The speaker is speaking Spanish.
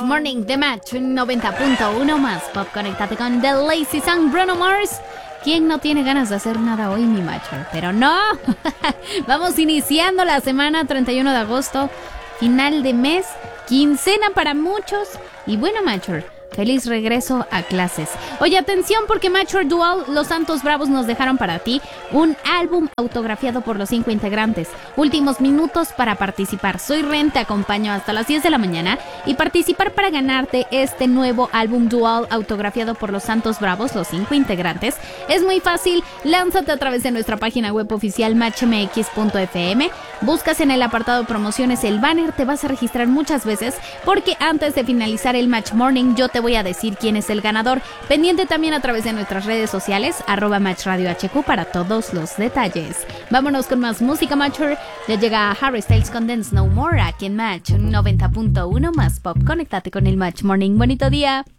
Morning de Match 90.1 más pop. Conéctate con The Lazy Song, Bruno Mars. ¿Quién no tiene ganas de hacer nada hoy, mi macho? Pero no. Vamos iniciando la semana 31 de agosto, final de mes, quincena para muchos. Y bueno, macho, feliz regreso a clases. Oye, atención, porque Mature Dual, Los Santos Bravos nos dejaron para ti un álbum autografiado por los 5 integrantes. Últimos minutos para participar. Soy Ren, te acompaño hasta las 10 de la mañana y participar para ganarte este nuevo álbum Dual autografiado por los Santos Bravos, los 5 integrantes. Es muy fácil, lánzate a través de nuestra página web oficial matchmx.fm. Buscas en el apartado promociones el banner, te vas a registrar muchas veces porque antes de finalizar el Match Morning yo te voy a decir quién es el ganador. Pendiente también a través de nuestras redes sociales, @MatchRadioHQ para todos los detalles. Vámonos con más música, Matcher. Ya llega Harry Styles con Dance No More aquí en Match 90.1 más pop. Conéctate con el Match Morning. Bonito día.